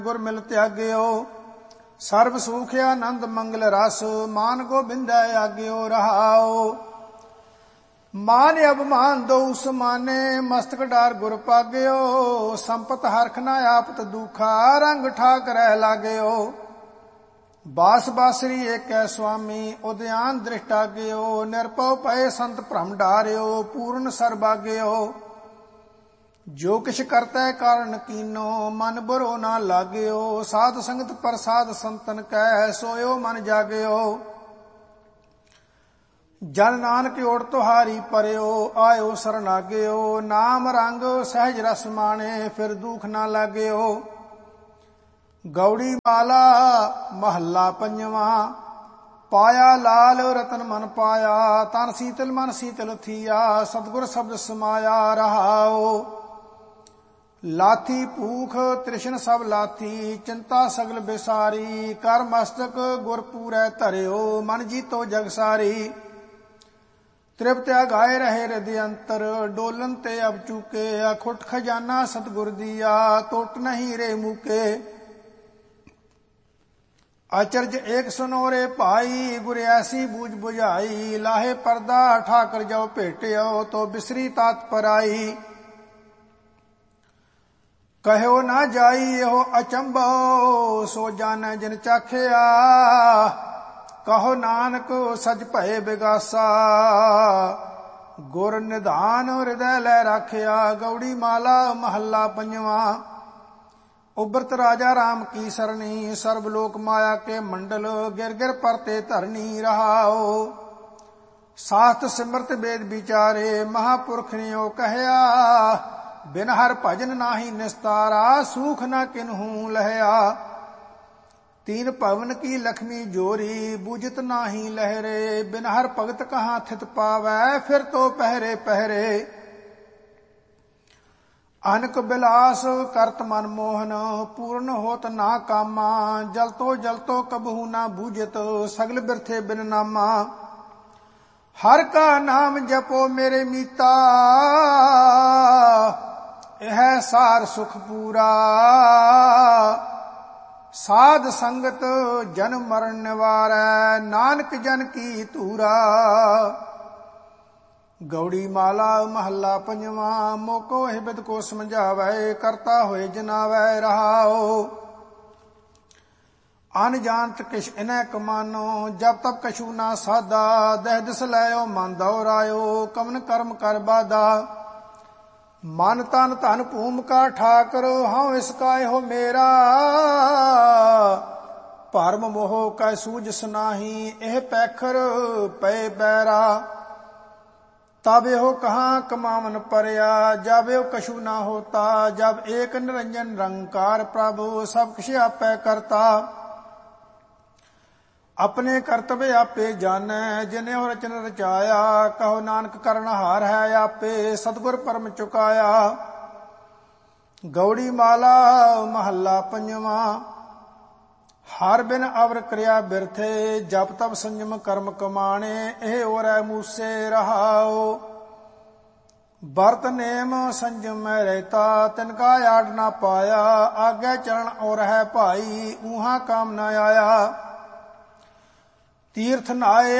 गुर मिल त्याग्यो। सर्व सुख आनंद मंगल रस, मान गोबिंद आग्यो रहाओ। मान अभिमान दो समाने, मस्तक डार गुर पाग्यो। संपत हरख न आपत दुखा, रंग ठाक रह लाग्यो। बास बासरी एक स्वामी, उद्यान दृष्टाग्यो। निरपव पय संत भ्रम डार्यो, पूर्ण सर्बाग्यो। जो किछ करतै कारण कीनो, मन बुरो ना लाग्यो। साध संगत प्रसाद संतन कै, सोयो मन जाग्यो। जन नानक ओड़ तुहारी परयो, आयो सरनाग्यो। नाम रंग सहज रस माणे, फिर दुख ना लाग्यो। गौड़ी माला महला पंजवा, पाया लाल रतन मन पाया। तन शीतल मन शीतल थिया, सतगुर शब्द समाया रहाओ। लाथी भूख तृष्ण सब लाथी, चिंता सगल बिसारी। कर मस्तक गुर पूरै धरियो, मन जीतो जग सारी। तृप्त गाए रहे हृदय अंतर, डोलन ते अब चूके। अखुट खजाना सतगुर दिया, टोट नहीं रे मूके। अचरज एक सुनो रे भाई, गुर ऐसी बूझ बुझाई। लाहे पर्दा ठाकर जाओ भेटियो, तो बिसरी तात पर आई। कहो ना जाई एहो अचंभो, सो जाने जिन चाखिया। कहो नानक सच भय बिगासा, गुर निधान हृदय लै राखिया। गौड़ी माला महला पंजवा। उबरत राजा राम की सरणी, सर्वलोक माया के मंडल। गिर गिर परते धरनी रहाओ। सास्त सिमरत वेद विचारे, महापुरख ने ओ कहया। बिन हर भजन नाही निस्तारा, सूख न किन्हू लहया। तीन पवन की लक्ष्मी जोरी, बूझत नाही लहरे। बिन हर भगत कहाँ थित पावै, फिर तो पहरे पहरे। अनक बिलास करत मन मोहन, पूर्ण होत ना कामा। जलतो कबहू ना बूझत, सगल बिरथे बिन नामा। हर का नाम जपो मेरे मीता, यह सार सुख पूरा। साध संगत जन मरण निवारै, नानक जन की तूरा। गौड़ी माला महला पंजवा। मोको हिबिद को समझावै, करता होए जनावै रहाओ। अन जानत किश इन्ह कमानो, जब तब कछु ना साधा। दह दिस लयो मन दौरायो, कमन कर्म कर बाधा। मन तन धन भूमिका ठाकर, हाँ इसका हो मेरा। भरम मोह कै सूझ सुनाही, एह पैखर पै बैरा। तब एहो कहाँ कमावन परया, जब एहो कछु ना होता। जब एक निरंजन निरंकार प्रभु, सब किछ आपै करता। अपने कर्तव्य आपे जानै, जिने हो रचन रचाया। कहो नानक करनहार है आपे, सतगुर परम चुकाया। गौड़ी माला महला पंजवा। हर बिन अवर क्रिया बिरथे, जप तप संयम कर्म कमाणे। एह ओरै मूसे रहाओ। बरत नेम संयम में रहता, तिनका आड़ ना पाया। आगे चरण और है भाई, ऊहा काम न आया। तीर्थ नाए